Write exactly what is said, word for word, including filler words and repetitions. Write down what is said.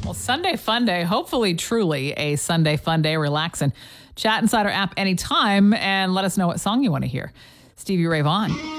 Well, Sunday Fun Day, hopefully truly a Sunday Fun Day. Relax and chat inside our app anytime and let us know what song you want to hear. Stevie Ray Vaughan.